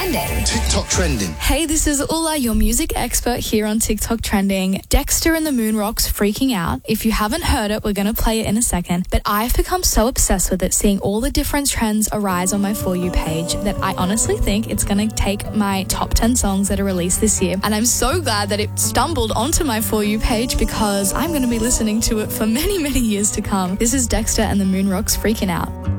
Trending. TikTok Trending. Hey, this is Ula, your music expert here on TikTok Trending. Dexter and the Moonrocks, Freaking Out. If you haven't heard it, we're going to play it in a second. But I've become so obsessed with it, seeing all the different trends arise on my For You page, that I honestly think it's going to take my top 10 songs that are released this year. And I'm so glad that it stumbled onto my For You page, because I'm going to be listening to it for many, many years to come. This is Dexter and the Moonrocks, Freaking Out.